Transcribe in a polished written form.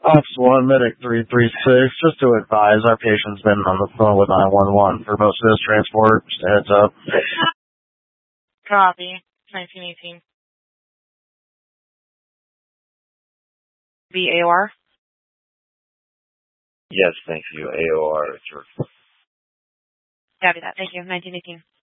Ops 1, Medic 336, just to advise, our patient's been on the phone with 911 for most of this transport. Just a heads up. Copy. 1918. The AOR? Yes, thank you. AOR. Copy that. Thank you. 1918.